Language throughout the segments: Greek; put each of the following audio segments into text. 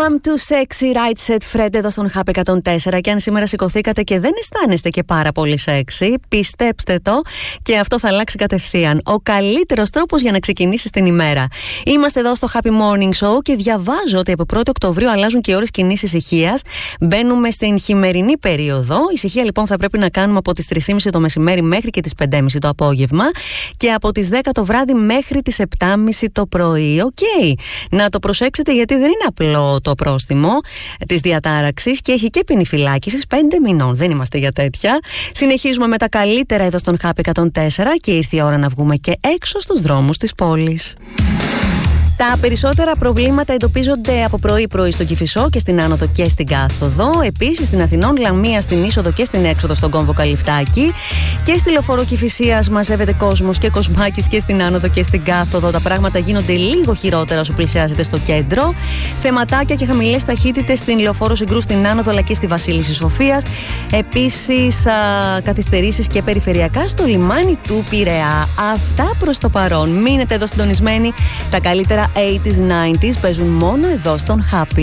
I'm too sexy, right set Fred εδώ στον Happy 104. Και αν σήμερα σηκωθήκατε και δεν αισθάνεστε και πάρα πολύ sexy, πιστέψτε το, και αυτό θα αλλάξει κατευθείαν. Ο καλύτερος τρόπος για να ξεκινήσεις την ημέρα. Είμαστε εδώ στο Happy Morning Show και διαβάζω ότι από 1η Οκτωβρίου αλλάζουν και οι ώρες κοινής ησυχίας. Μπαίνουμε στην χειμερινή περίοδο. Ησυχία λοιπόν θα πρέπει να κάνουμε από τις 3.30 το μεσημέρι μέχρι και τις 5.30 το απόγευμα και από τις 10 το βράδυ μέχρι τις 7.30 το πρωί. Οκ. Να το προσέξετε, γιατί δεν είναι απλό το πρόστιμο της διατάραξης και έχει και ποινή φυλάκισης 5 μηνών. Δεν είμαστε για τέτοια. Συνεχίζουμε με τα καλύτερα εδώ στον Happy 104 και ήρθε η ώρα να βγούμε και έξω στους δρόμους της πόλης. Τα περισσότερα προβλήματα εντοπίζονται από πρωί-πρωί στον Κηφισό και στην Άνοδο και στην Κάθοδο. Επίσης στην Αθηνών, Λαμία, στην είσοδο και στην έξοδο στον κόμβο Καλυφτάκη. Και στη Λεωφόρο Κηφισίας μαζεύεται κόσμος και κοσμάκης και στην Άνοδο και στην Κάθοδο. Τα πράγματα γίνονται λίγο χειρότερα όσο πλησιάζεται στο κέντρο. Θεματάκια και χαμηλές ταχύτητες στην Λεωφόρο Συγκρού, στην Άνοδο αλλά και στη Βασίλισσης Σοφίας. Επίσης καθυστερήσεις και περιφερειακά στο λιμάνι του Πειραιά. Αυτά προς το παρόν. Μείνετε εδώ συντονισμένοι. Τα καλύτερα 80s, 90s παίζουν μόνο εδώ στον Happy.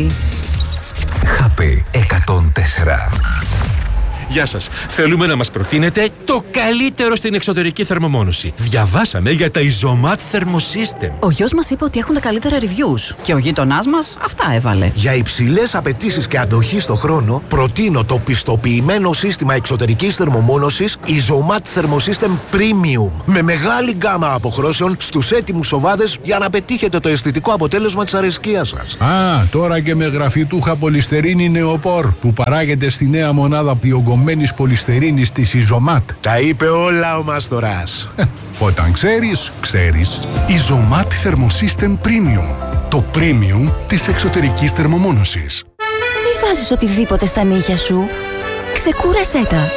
Happy 104. Γεια σας. Θέλουμε να μας προτείνετε το καλύτερο στην εξωτερική θερμομόνωση. Διαβάσαμε για τα Isomat Thermosystem. Ο γιος μας είπε ότι έχουν τα καλύτερα reviews και ο γείτονάς μας αυτά έβαλε. Για υψηλές απαιτήσεις και αντοχή στο χρόνο, προτείνω το πιστοποιημένο σύστημα εξωτερικής θερμομόνωσης Isomat Thermosystem Premium. Με μεγάλη γκάμα αποχρώσεων στους έτοιμους σοβάδες για να πετύχετε το αισθητικό αποτέλεσμα της αρεσκίας σας. Τώρα και με γραφητούχα πολυστερίνη νεοπόρ που παράγεται στη νέα μονάδα διογκωμένης πολυστερίνης της Isomat. Τα είπε όλα ο Μάστορας. Όταν ξέρεις, ξέρεις. Isomat Thermosystem Premium. Το premium της εξωτερικής θερμομόνωσης. Μη βάζεις οτιδήποτε στα νύχια σου. Ξεκούρασέ τα.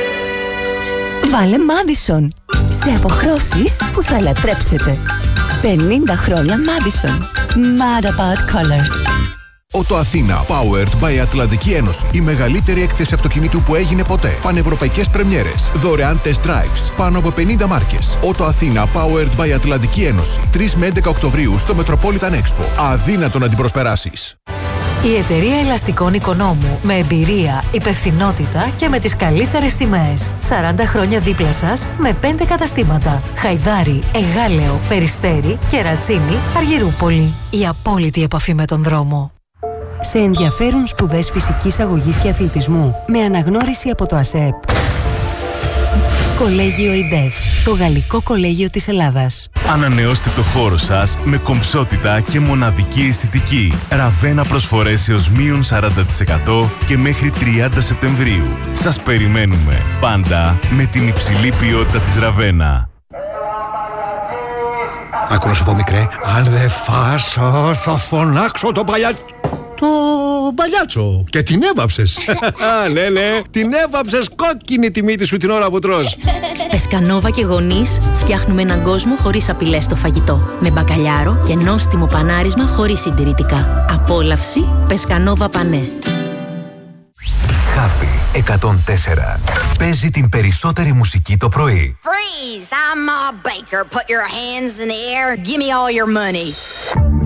Βάλε Madison. Σε αποχρώσεις που θα λατρέψετε. 50 χρόνια Madison. Mad about colors. Ότο Αθήνα, powered by Ατλαντική Ένωση. Η μεγαλύτερη έκθεση αυτοκινήτου που έγινε ποτέ. Πανευρωπαϊκές πρεμιέρες. Δωρεάν test drives. Πάνω από 50 μάρκες. Ότο Αθήνα, powered by Ατλαντική Ένωση. 3 με 11 Οκτωβρίου στο Metropolitan Expo. Αδύνατο να την προσπεράσεις. Η εταιρεία ελαστικών Οικονόμου, με εμπειρία, υπευθυνότητα και με τις καλύτερες τιμές. 40 χρόνια δίπλα σας με 5 καταστήματα. Χαϊδάρι, Εγάλεο, Περιστέρι, Κερατσίνη, Αργυρούπολη. Η απόλυτη επαφή με τον δρόμο. Σε ενδιαφέρουν σπουδές φυσικής αγωγής και αθλητισμού με αναγνώριση από το ΑΣΕΠ. Κολέγιο ΙΝΤΕΦ, το γαλλικό κολέγιο της Ελλάδας. Ανανεώστε το χώρο σας με κομψότητα και μοναδική αισθητική. Ραβένα προσφορές έως μείον 40% και μέχρι 30 Σεπτεμβρίου. Σας περιμένουμε πάντα με την υψηλή ποιότητα της Ραβένα. Άκου να σου πω, μικρέ, αν δεν φάσω θα φωνάξω τον παλιάτσο. Και την έβαψες. Ναι, την έβαψες κόκκινη τη μύτη σου την ώρα που τρως. Πεσκανόβα και γονείς φτιάχνουμε έναν κόσμο χωρίς απειλές στο φαγητό. Με μπακαλιάρο και νόστιμο πανάρισμα χωρίς συντηρητικά. Απόλαυση Πεσκανόβα Πανέ. Happy 104. Παίζει την περισσότερη μουσική το πρωί. Freeze! I'm Ma Baker. Put your hands in the air. Give me all your money.